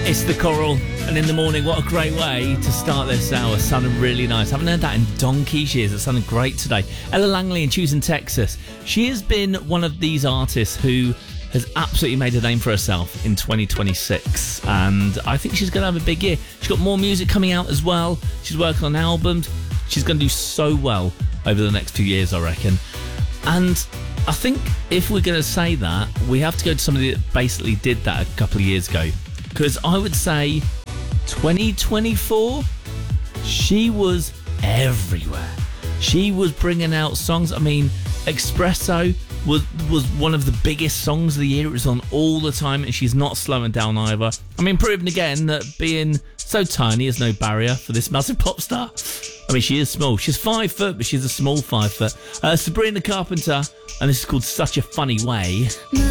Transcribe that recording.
It's the Coral, and in the morning, what a great way to start this hour. Sounding really nice. Haven't heard that in donkey's years. It sounded great today. Ella Langley in Choosing Texas. She has been one of these artists who has absolutely made a name for herself in 2026, and I think she's going to have a big year. She's got more music coming out as well. She's working on albums. She's going to do so well over the next few years, I reckon. And I think if we're going to say that, we have to go to somebody that basically did that a couple of years ago. Because I would say 2024, she was everywhere. She was bringing out songs. I mean, Espresso was one of the biggest songs of the year. It was on all the time, and she's not slowing down either. I mean, proving again that being so tiny is no barrier for this massive pop star. I mean, she is small. She's 5 foot, but she's a small 5 foot. Sabrina Carpenter, and this is called Such a Funny Way.